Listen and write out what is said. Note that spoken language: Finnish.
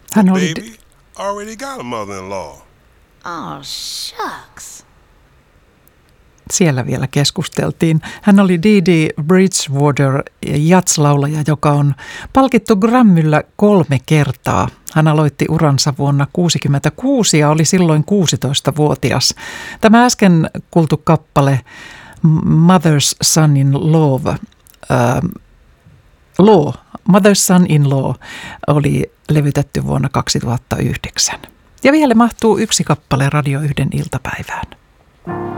Hän The oli... baby already got a mother-in-law. Oh, shucks. Siellä vielä keskusteltiin. Hän oli Dee Dee Bridgewater, jazz-laulaja, joka on palkittu Grammyllä 3 kertaa. Hän aloitti uransa vuonna 1966 ja oli silloin 16-vuotias. Tämä äsken kuultu kappale Mother's Son-in-Law, Mother's Son-in-Law oli levytetty vuonna 2009. Ja vielä mahtuu yksi kappale Radio 1 iltapäivään.